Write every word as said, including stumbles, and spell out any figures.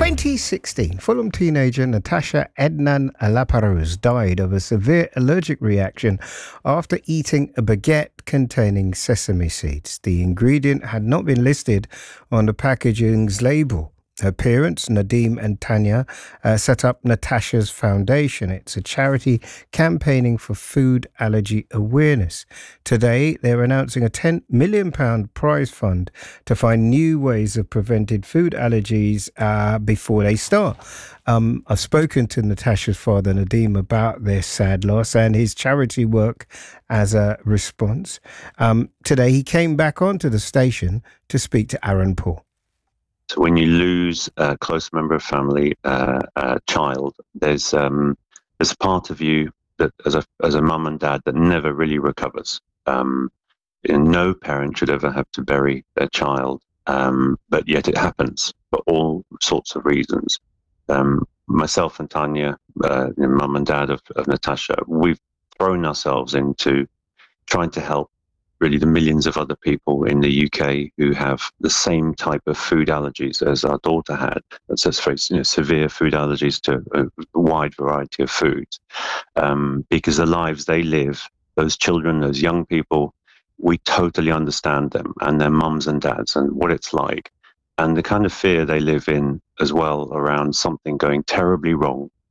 twenty sixteen, Fulham teenager Natasha Ednan Alaparose died of a severe allergic reaction after eating a baguette containing sesame seeds. The ingredient had not been listed on the packaging's label. Her parents, Nadim and Tanya, uh, set up Natasha's Foundation. It's a charity campaigning for food allergy awareness. Today, they're announcing a ten million pounds prize fund to find new ways of preventing food allergies uh, before they start. Um, I've spoken to Natasha's father, Nadim, about this sad loss and his charity work as a response. Um, today, he came back onto the station to speak to Aaron Paul. So when you lose a close member of family, uh, a child, there's um, there's a part of you that, as a as a mum and dad, that never really recovers. Um, and no parent should ever have to bury their child, um, but yet it happens for all sorts of reasons. Um, myself and Tanya, uh, mum and dad of, of Natasha, we've thrown ourselves into trying to help really the millions of other people in the U K who have the same type of food allergies as our daughter had. That's just very, you know, severe food allergies to a wide variety of foods. Um, because the lives they live, those children, those young people, we totally understand them and their mums and dads and what it's like. And the kind of fear they live in as well around something going terribly wrong